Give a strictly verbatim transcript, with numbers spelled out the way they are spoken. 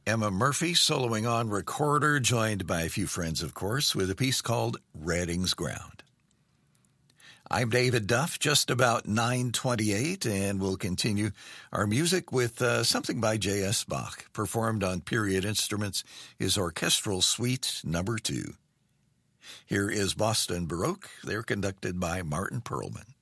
Emma Murphy soloing on recorder, joined by a few friends, of course, with a piece called Redding's Ground. I'm David Duff, just about nine twenty-eight, and we'll continue our music with uh, something by J S. Bach, performed on Period Instruments, his Orchestral Suite Number Two. Here is Boston Baroque. They're conducted by Martin Perlman.